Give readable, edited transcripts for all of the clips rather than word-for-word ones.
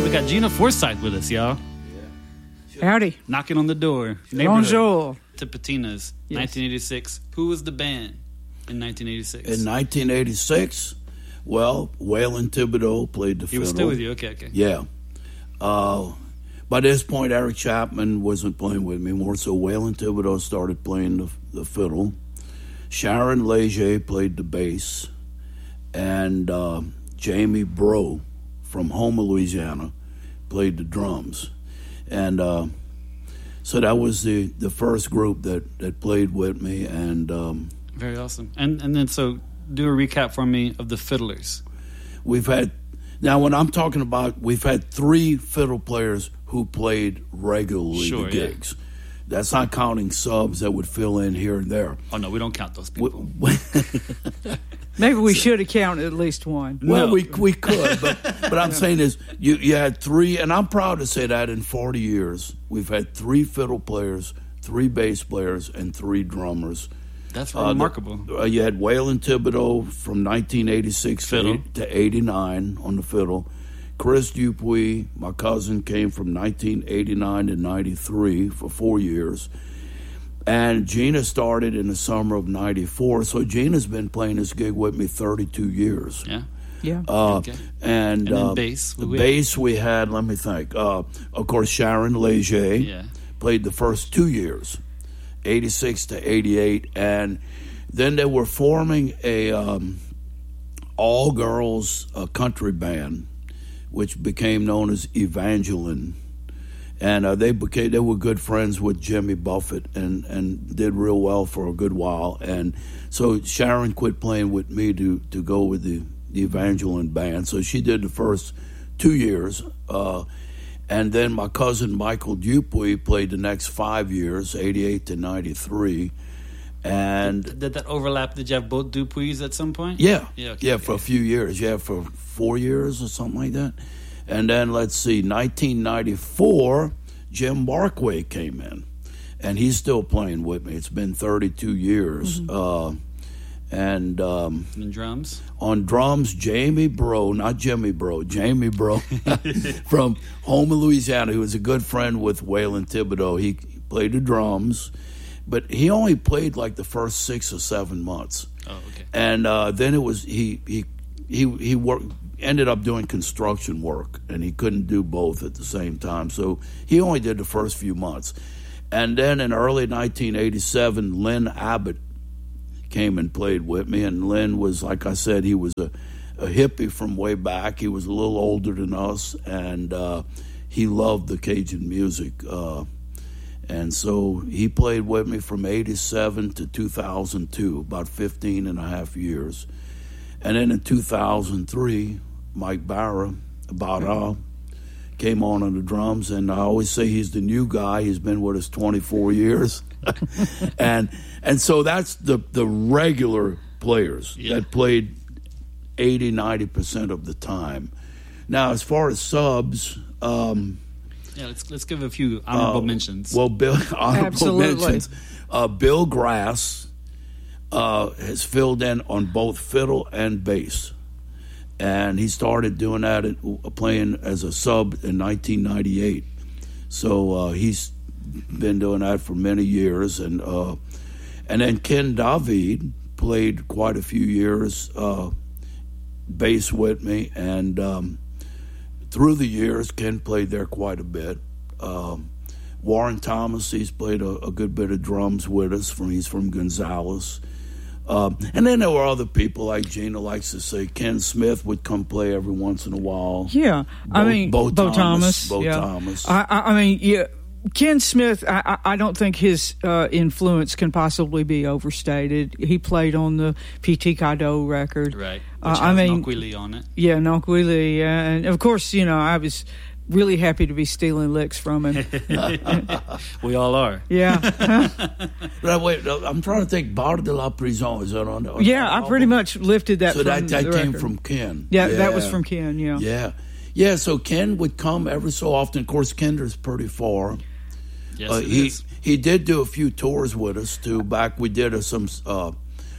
We got Gina Forsyth with us, y'all. Howdy. Knocking on the door. Bonjour. To Patina's. Yes. 1986. Who was the band in 1986? In 1986, well, Waylon Thibodeau played the fiddle. He was still with you? Okay. Yeah. By this point, Eric Chapman wasn't playing with me more, so Waylon Thibodeau started playing the fiddle. Sharon Leger played the bass. And Jamie Bro from Houma, Louisiana, played the drums. And so that was the first group that played with me. And very awesome. And then so do a recap for me of the fiddlers. We've had, now when I'm talking about, we've had 3 fiddle players who played regularly the gigs. Yeah. That's not counting subs that would fill in here and there. Oh, no, we don't count those people. Maybe we should have counted at least one. Well, no. we could, but I'm saying is you had 3, and I'm proud to say that in 40 years, we've had 3 fiddle players, 3 bass players, and 3 drummers. That's remarkable. You had Waylon Thibodeau from 1986 fiddle. to 89 on the fiddle. Chris Dupuis, my cousin, came from 1989 to 93 for 4 years. And Gina started in the summer of 94. So Gina's been playing this gig with me 32 years. Yeah. Yeah. Okay. And then bass. The bass we had, let me think. Of course, Sharon Leger played the first 2 years, 86 to 88. And then they were forming a all-girls country band, which became known as Evangeline. And they were good friends with Jimmy Buffett and did real well for a good while. And so Sharon quit playing with me to go with the Evangeline band. So she did the first 2 years. And then my cousin Michael Dupuis played the next 5 years, 88 to 93. And did that overlap? Did you have both Dupuis at some point? Yeah. Okay. For a few years. Yeah, for 4 years or something like that. And then, let's see, 1994, Jim Barkway came in. And he's still playing with me. It's been 32 years. Mm-hmm. And drums? On drums, Jamie Bro, not Jimmy Bro, Jamie Bro from Houma, Louisiana, who was a good friend with Waylon Thibodeau. He played the drums, but he only played like the first 6 or 7 months. Oh, okay. And then it was, he ended up doing construction work, and he couldn't do both at the same time. So he only did the first few months. And then in early 1987, Lynn Abbott came and played with me. And Lynn was, like I said, he was a hippie from way back. He was a little older than us, and he loved the Cajun music. And so he played with me from 87 to 2002, about 15 and a half years. And then in 2003, Mike Barra came on the drums, and I always say he's the new guy. He's been with us 24 years. and so that's the regular players that played 80-90% of the time. Now, as far as subs, let's give a few honorable mentions. Well, honorable mentions. Bill Grass has filled in on both fiddle and bass. And he started doing that, playing as a sub in 1998. So he's been doing that for many years. And then Ken David played quite a few years bass with me. And through the years, Ken played there quite a bit. Warren Thomas, he's played a good bit of drums with us. He's from Gonzales. And then there were other people, like Gina likes to say. Ken Smith would come play every once in a while. Yeah, Bo Thomas. I mean, Ken Smith, I don't think his influence can possibly be overstated. He played on the P.T. Cadeau record. Right. Which has Nonquili on it. Yeah, Nonquili. Yeah. And, of course, I was really happy to be stealing licks from him. We all are. Yeah. Wait, I'm trying to think. Bar de la Prison, is that on the I pretty much lifted that from the that came record. from Ken. Yeah, that was from Ken, Yeah, so Ken would come every so often. Of course, Kender's pretty far. Yes, he did do a few tours with us, too. Back we did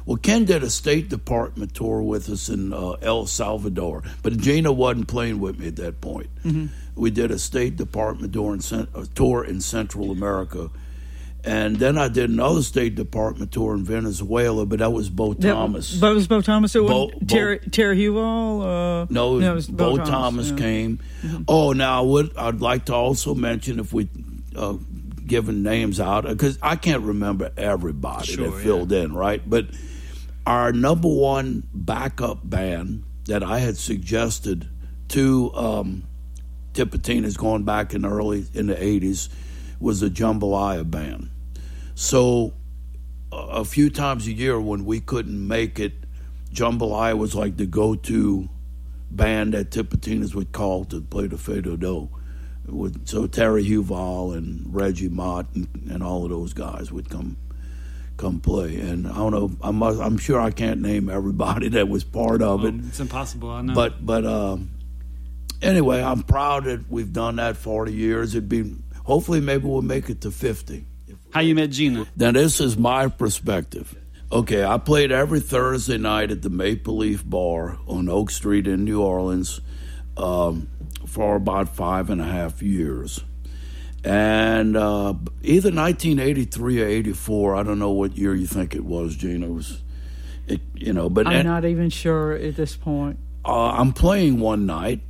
Well, Ken did a State Department tour with us in El Salvador, but Gina wasn't playing with me at that point. Mm-hmm. We did a State Department tour in Central America. And then I did another State Department tour in Venezuela, but that was Bo Thomas. That was Bo Thomas? It was Terry Huval? No, it was Bo Thomas came. Mm-hmm. Oh, now I'd like to also mention, if we giving names out, because I can't remember everybody that filled in, right? But our number one backup band that I had suggested to Tipitina's going back in the 80s was a jambalaya band. So a few times a year when we couldn't make it, jambalaya was like the go-to band that Tipitina's would call to play the Fado Do. So Terry Huval and Reggie Mott and all of those guys would come play. And I don't know, I'm sure I can't name everybody that was part of it. It's impossible, I know. But anyway, I'm proud that we've done that 40 years. Hopefully maybe we'll make it to 50. How you met Gina? Now, this is my perspective. Okay, I played every Thursday night at the Maple Leaf Bar on Oak Street in New Orleans for about 5.5 years. And either 1983 or 84, I don't know what year you think it was, Gina. But I'm not even sure at this point. I'm playing one night,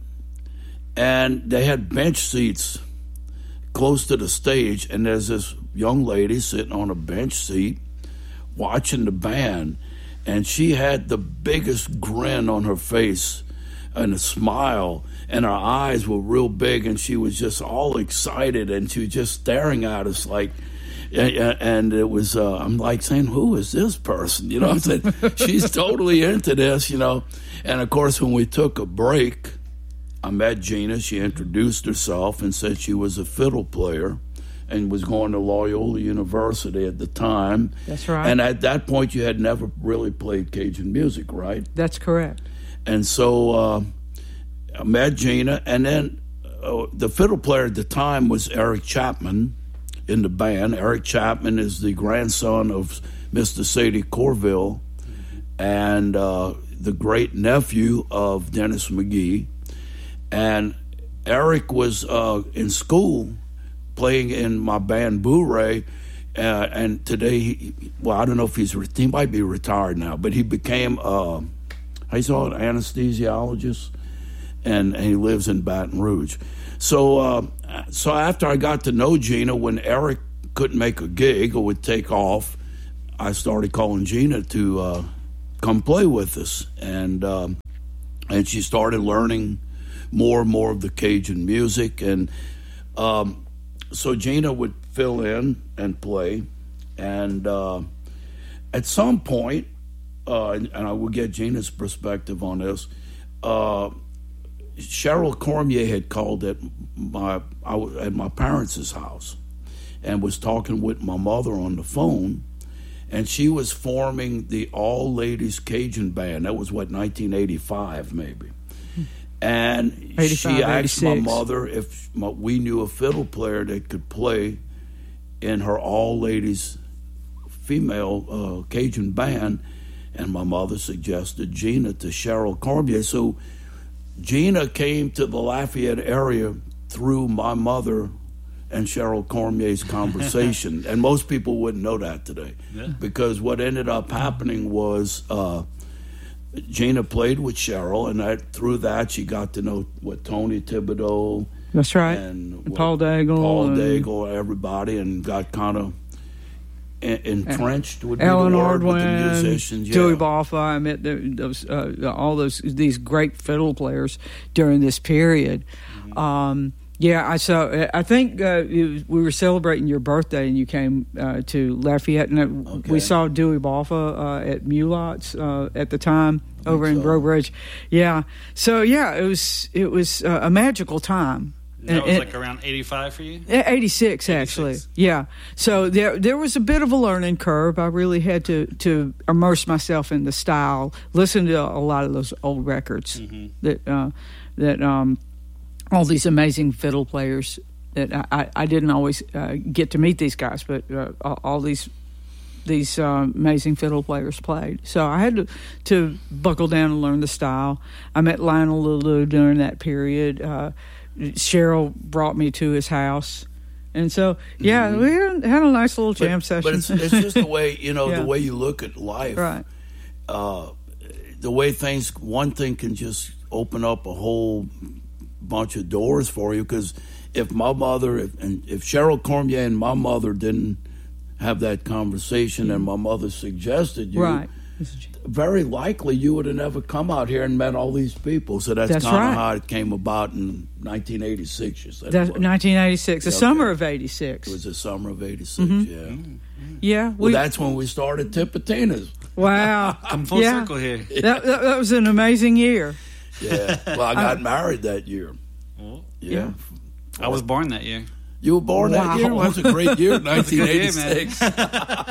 and they had bench seats close to the stage, and there's this young lady sitting on a bench seat watching the band, and she had the biggest grin on her face and a smile, and her eyes were real big, and she was just all excited, and she was just staring at us like, and it was, I'm like saying, who is this person? You know, I said, she's totally into this, you know. And of course, when we took a break, I met Gina. She introduced herself and said she was a fiddle player and was going to Loyola University at the time. That's right. And at that point, you had never really played Cajun music, right? That's correct. And so I met Gina, and then the fiddle player at the time was Eric Chapman in the band. Eric Chapman is the grandson of Mr. Sadie Corville and the great nephew of Dennis McGee. And Eric was in school playing in my band Boo Ray, and today, I don't know if he might be retired now, but he became an anesthesiologist, and he lives in Baton Rouge. So after I got to know Gina, when Eric couldn't make a gig or would take off, I started calling Gina to come play with us, and she started learning more and more of the Cajun music, and so Gina would fill in and play, and at some point, and I will get Gina's perspective on this, Cheryl Cormier had called at my parents' house and was talking with my mother on the phone, and she was forming the all-ladies Cajun band. That was, 1985 maybe. And she asked 86. My mother if we knew a fiddle player that could play in her all-ladies female Cajun band, and my mother suggested Gina to Cheryl Cormier. So Gina came to the Lafayette area through my mother and Cheryl Cormier's conversation, and most people wouldn't know that today, because what ended up happening was Gina played with Cheryl, and through that she got to know Tony Thibodeau. That's right. And Paul Daigle, everybody, and got kind of entrenched would be Alan the word Ardwin, with the musicians. Dewey Boffa. I met these great fiddle players during this period. Mm-hmm. I think we were celebrating your birthday, and you came to Lafayette, and we saw Dewey Boffa at Mulots at the time over in Breaux Bridge. Yeah, so it was a magical time. That was like around 85 for you? 86, actually. 86. Yeah. So there was a bit of a learning curve. I really had to immerse myself in the style, listen to a lot of those old records that all these amazing fiddle players that I didn't always get to meet these guys, but all these these amazing fiddle players played. So I had to buckle down and learn the style. I met Lionel Lulu during that period. Cheryl brought me to his house. And so, we had a nice little jam session. But it's just the way, the way you look at life. Right. The way one thing can just open up a whole bunch of doors for you. Because if my mother, if Cheryl Cormier and my mother didn't have that conversation and my mother suggested you, right. very likely you would have never come out here and met all these people. So that's kind of how it came about in 1986, you said. That's 1986, the summer of 86. It was the summer of 86, yeah. Mm-hmm. Yeah. Well, that's when we started Tipitina's. Wow. I'm full circle here. That was an amazing year. Yeah. Well, I got married that year. Well, yeah. I was born that year. You were born that year? Well, that's a great year, 1986.